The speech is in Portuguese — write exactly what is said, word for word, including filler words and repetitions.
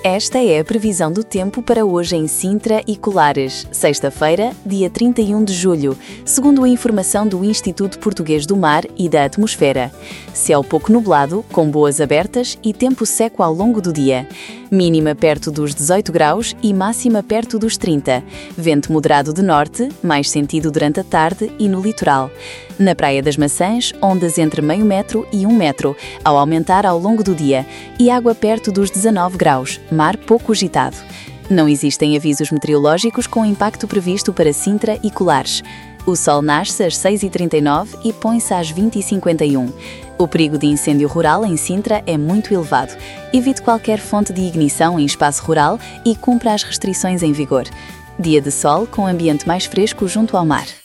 Esta é a previsão do tempo para hoje em Sintra e Colares, sexta-feira, dia trinta e um de julho, segundo a informação do Instituto Português do Mar e da Atmosfera. Céu pouco nublado, com boas abertas e tempo seco ao longo do dia. Mínima perto dos dezoito graus e máxima perto dos trinta. Vento moderado de norte, mais sentido durante a tarde e no litoral. Na Praia das Maçãs, ondas entre meio metro e um metro, ao aumentar ao longo do dia, e água perto dos dezanove graus, mar pouco agitado. Não existem avisos meteorológicos com impacto previsto para Sintra e Colares. O sol nasce às seis e trinta e nove e põe-se às vinte e cinquenta e um. O perigo de incêndio rural em Sintra é muito elevado. Evite qualquer fonte de ignição em espaço rural e cumpra as restrições em vigor. Dia de sol com ambiente mais fresco junto ao mar.